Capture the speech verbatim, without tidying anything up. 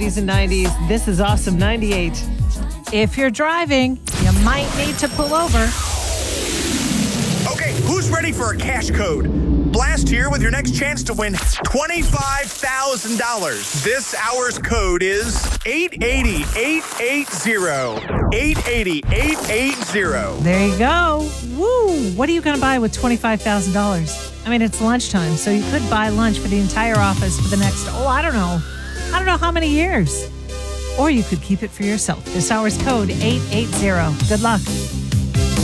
eighties and nineties. This is Awesome ninety-eight. If you're driving, you might need to pull over. Okay, who's ready for a cash code? Blast here with your next chance to win twenty-five thousand dollars. This hour's code is eight eight zero, eight eight zero. eight eight zero, eight eight zero. There you go. Woo! What are you going to buy with twenty-five thousand dollars? I mean, it's lunchtime, so you could buy lunch for the entire office for the next, oh, I don't know. I don't know how many years. Or you could keep it for yourself. This hour's code, eight eight zero. Good luck.